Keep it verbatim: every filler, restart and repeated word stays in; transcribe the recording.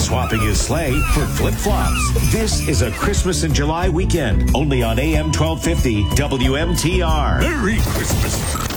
swapping his sleigh for flip-flops. This is a Christmas in July weekend, only on A M twelve fifty W M T R. Merry Christmas.